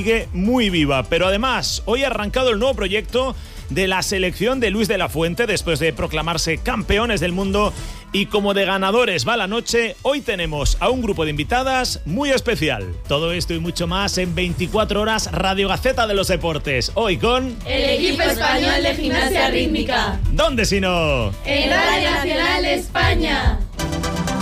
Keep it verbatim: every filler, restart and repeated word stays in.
sigue muy viva. Pero además, hoy ha arrancado el nuevo proyecto de la selección de Luis de la Fuente después de proclamarse campeones del mundo. Y como de ganadores va la noche, hoy tenemos a un grupo de invitadas muy especial. Todo esto y mucho más en veinticuatro horas Radio Gaceta de los Deportes. Hoy con... el equipo español de gimnasia rítmica. ¿Dónde si no? En Radio Nacional de España.